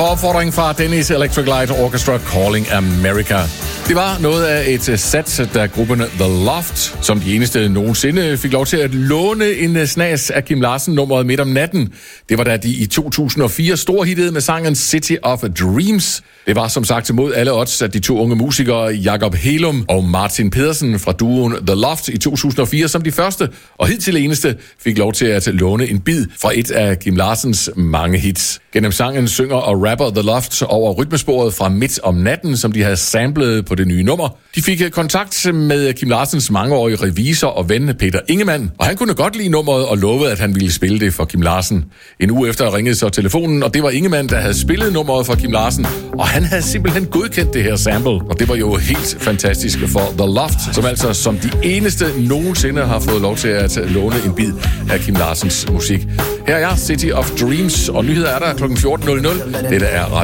På opfordring fra Dennis Electric Light Orchestra, Calling America. Det var noget af et sats, da gruppen The Loft, som de eneste nogensinde, fik lov til at låne en snas af Kim Larsen-nummeret Midt om natten. Det var da de i 2004 storhittede med sangen City of Dreams. Det var som sagt imod alle odds, at de to unge musikere, Jakob Helum og Martin Pedersen fra duoen The Loft i 2004, som de første og hidtil eneste, fik lov til at låne en bid fra et af Kim Larsens mange hits. Gennem sangen synger og rapper The Loft over rytmesporet fra Midt om natten, som de havde samlet på det nye nummer. De fik kontakt med Kim Larsens mangeårige revisor og ven Peter Ingemann, og han kunne godt lide nummeret og lovede, at han ville spille det for Kim Larsen. En uge efter ringede så telefonen, og det var Ingemann, der havde spillet nummeret for Kim Larsen, og han havde simpelthen godkendt det her sample, og det var jo helt fantastisk for The Loft, som altså som de eneste nogensinde har fået lov til at låne en bid af Kim Larsens musik. Her er City of Dreams, og nyheder er der kl. 14.00. Dette er